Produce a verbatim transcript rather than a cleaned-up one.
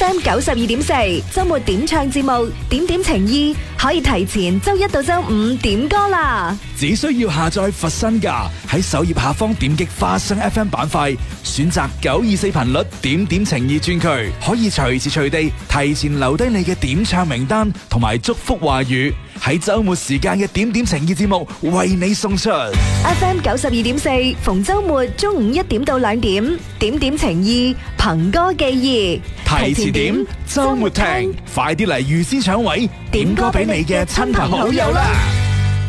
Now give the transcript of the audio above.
M 九十二點四周末點唱節目，點點情意可以提前周一到周五點歌啦。 只需要下載佛山架，喺首頁下方點擊花生 F M 板塊，選擇九二四頻率點點情意專區，可以隨時隨地提前留低你嘅點唱名單同埋祝福話語，喺周末時間嘅點點情意節目為你送出。 F M 九十二點四逢周末中午一點到兩點，點點情意憑歌寄意， 提前點，周末聽，快啲嚟預先搶位，點歌俾你嘅親朋好友啦！